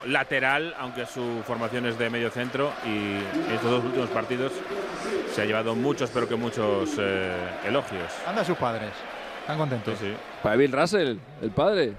lateral, aunque su formación es de medio centro, y estos dos últimos partidos se ha llevado muchos, pero que muchos elogios. Anda sus padres, están contentos. Sí, sí. Para Bill Russell, el padre.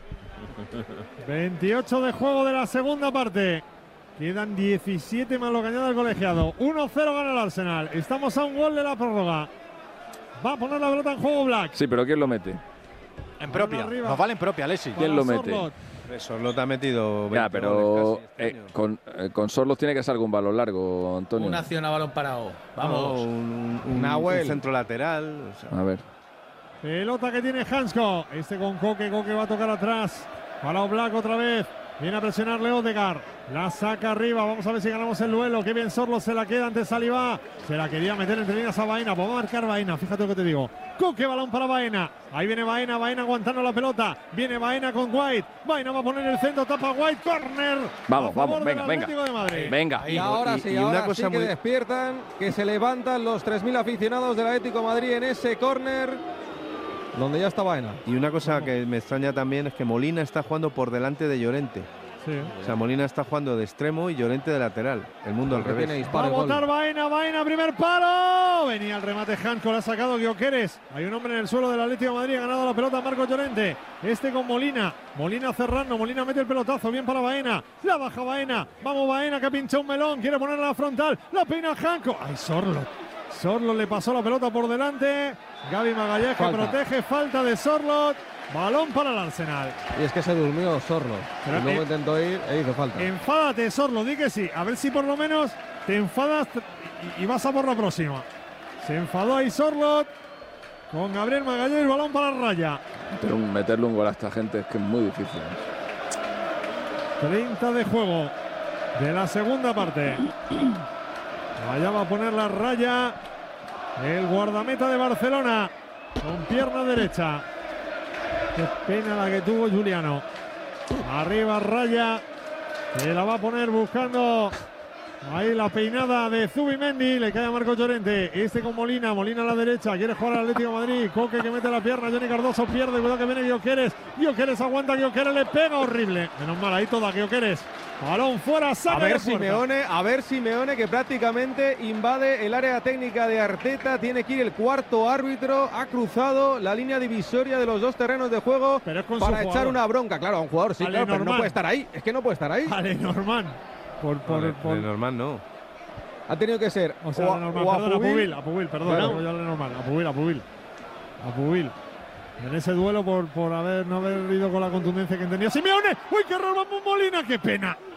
28 de juego de la segunda parte. Quedan 17 más lo que añade el colegiado. 1-0 gana el Arsenal. Estamos a un gol de la prórroga. Va a poner la pelota en juego Black. Sí, pero ¿quién lo mete? En propia, nos vale en propia, Alexis. ¿Quién lo mete? Sorloth ha metido 20 Ya, pero goles casi este año. con Sorloth tiene que ser algún balón largo, Antonio. Una acción a balón parado. Vamos. No, un Nahuel. centro lateral. O sea. A ver. Pelota que tiene Hansko. Este con Coque. Coque va a tocar atrás. Para Oblak otra vez. Viene a presionarle Odegaard. La saca arriba. Vamos a ver si ganamos el duelo. Qué bien Sorloth se la queda ante Saliba. Se la quería meter entre líneas a Baena. Pues va a marcar Baena. Fíjate lo que te digo. Coque, balón para Baena. Ahí viene Baena. Baena aguantando la pelota. Viene Baena con White. Baena va a poner el centro. Tapa White. Corner. Vamos, venga. Venga. Y ahora sí, ahora sí que despiertan, que se levantan los 3.000 aficionados del Atlético de Madrid en ese córner donde ya está Baena. Y una cosa que me extraña también es que Molina está jugando por delante de Llorente. Sí. O sea, Molina está jugando de extremo y Llorente de lateral. El mundo al revés. Va a botar Baena, Baena, primer palo. Venía el remate Hansko, la ha sacado Gyökeres. Hay un hombre en el suelo del Atlético de Madrid, ha ganado la pelota Marcos Llorente. Este con Molina. Molina cerrando, Molina mete el pelotazo, bien para Baena. La baja Baena. Vamos Baena que ha pinchado un melón, quiere ponerla a la frontal. La peina Hansko. Ay, Sorloth. Sorloth le pasó la pelota por delante. Gaby Magalhães que protege, falta de Sorloth. Balón para el Arsenal. Y es que se durmió Sorloth. Pero y luego intentó ir e hizo falta. Enfádate, Sorloth, di que sí. A ver si por lo menos te enfadas y vas a por la próxima. Se enfadó ahí Sorloth con Gabriel Magalhães, balón para Raya. Meterle un gol a esta gente es que es muy difícil. 30 de juego de la segunda parte. Allá va a poner la Raya. El guardameta de Barcelona con pierna derecha. Qué pena la que tuvo Juliano. Arriba Raya. Se la va a poner buscando ahí la peinada de Zubimendi. Le cae a Marcos Llorente. Este con Molina. Molina a la derecha. Quiere jugar al Atlético de Madrid. Coque que mete la pierna. Johnny Cardoso pierde. Cuidado que viene Gyökeres. Gyökeres aguanta. Gyökeres le pega horrible. Menos mal. Ahí toda Gyökeres. Balón fuera. Saca A ver Simeone que prácticamente invade el área técnica de Arteta. Tiene que ir el cuarto árbitro. Ha cruzado la línea divisoria de los dos terrenos de juego para echar una bronca. Claro, a un jugador sí, claro, pero no puede estar ahí. Es que no puede estar ahí. Vale, Norman. De normal no. Ha tenido que ser o sea, a Pubil, perdón, a Pubil. En ese duelo por no haber ido con la contundencia que entendía Simeone. ¡Uy, qué error! ¡Vamos, Molina! ¡Qué pena!